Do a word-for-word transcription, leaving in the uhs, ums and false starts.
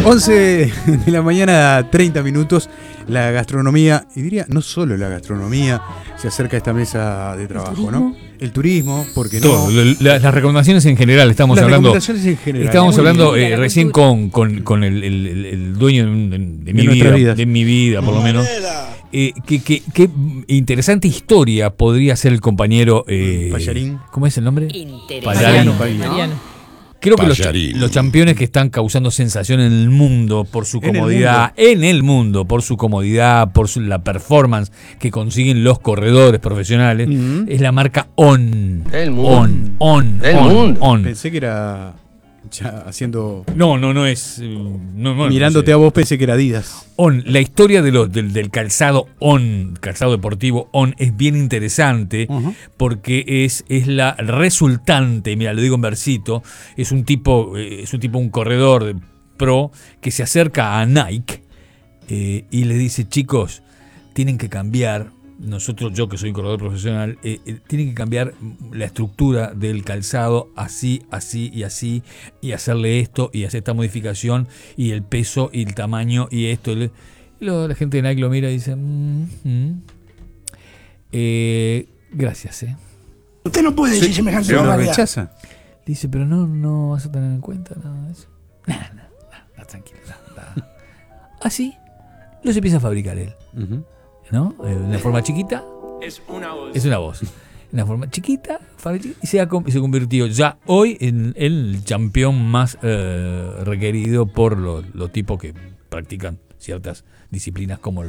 once de la mañana, treinta minutos. La gastronomía, y diría no solo la gastronomía, se acerca a esta mesa de trabajo, ¿no? El turismo, porque no. Todo, la, las recomendaciones en general, estamos las hablando. recomendaciones en general. Estábamos Muy hablando bien. eh, recién con, con, con el, el, el, el dueño de, de, de mi nuestras vida, vidas. de mi vida, por lo menos. Eh, qué, qué, qué interesante historia podría ser el compañero. Eh, Payarín. ¿Cómo es el nombre? Mariano, Payarín. Mariano. Creo que los, los campeones que están causando sensación en el mundo por su comodidad, en el mundo, por su comodidad, por su, la performance que consiguen los corredores profesionales, uh-huh. es la marca On. El mundo. On, On, el on, mundo. on. Pensé que era ya haciendo. No, no, no es. No, no, Mirándote no sé. a vos, pensé que era Adidas. On, la historia de lo, del, del calzado On, calzado deportivo On, es bien interesante uh-huh. porque es, es la resultante, mira, lo digo en versito, es un tipo, es un tipo, un corredor de pro que se acerca a Nike eh, y le dice, chicos, tienen que cambiar, nosotros, yo que soy un corredor profesional, eh, eh, tienen que cambiar la estructura del calzado así, así y así, y hacerle esto y hacer esta modificación y el peso y el tamaño y esto. Y lo, la gente de Nike lo mira y dice, mm, mm, eh, gracias, ¿eh? Usted no puede decir sí, semejante pero barbaridad. rechaza. Dice, pero no, no vas a tener en cuenta nada de eso. Nada, nada, nada, tranquilo, nada. Así lo se empieza a fabricar él. Uh-huh. ¿No? De una forma chiquita. Es una voz. Es una voz. Una forma chiquita, y se, ha, y se convirtió ya hoy en el campeón más eh, requerido por los, los tipos que practican ciertas disciplinas como los